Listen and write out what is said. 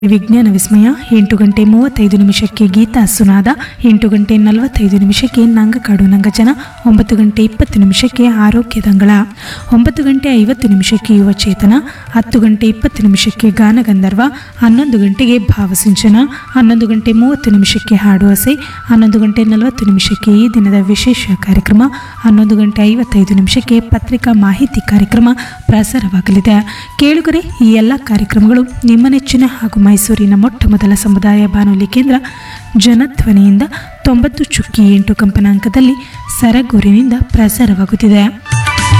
ವಿಜ್ಞಾನ ವಿಸ್ಮಯ 8 ಗಂಟೆ 35 ನಿಮಿಷಕ್ಕೆ ಗೀತಾ ಸುನಾದ 8 ಗಂಟೆ 45 ನಿಮಿಷಕ್ಕೆ ನಂಗಕಾಡು ನಂಗಜನ 9 ಗಂಟೆ 20 ನಿಮಿಷಕ್ಕೆ ಆರೋಗ್ಯದಂಗಳ 9 ಗಂಟೆ 50 ನಿಮಿಷಕ್ಕೆ ಯುವಚೇತನ 10 ಗಂಟೆ 20 ನಿಮಿಷಕ್ಕೆ ಗಾನಗಂಧರ್ವ 11 ಗಂಟೆಗೆ ಭಾವಸಿಂಚನ 11 ಗಂಟೆ 30 ನಿಮಿಷಕ್ಕೆ ಹಾಡು ಹಸೆ 11 ಗಂಟೆ 40 ನಿಮಿಷಕ್ಕೆ ಈ ದಿನದ ವಿಶೇಷ ಕಾರ್ಯಕ್ರಮ 11 ಗಂಟೆ 55 ನಿಮಿಷಕ್ಕೆ ಪತ್ರಿಕಾ ಮಾಹಿತಿ ಕಾರ್ಯಕ್ರಮ ಪ್ರಸಾರವಾಗಲಿದೆ. ಕೇಳುಗರೆ, ಈ ಎಲ್ಲ ಕಾರ್ಯಕ್ರಮಗಳು ನಿಮ್ಮ ನೆಚ್ಚಿನ ಹಾಗೂ ಮೈಸೂರಿನ ಮೊಟ್ಟಮೊದಲ ಸಮುದಾಯ ಬಾನುಲಿ ಕೇಂದ್ರ ಜನಧ್ವನಿಯಿಂದ 90.8 ಕಂಪನಾಂಕದಲ್ಲಿ ಸರಗೂರಿನಿಂದ ಪ್ರಸಾರವಾಗುತ್ತಿದೆ.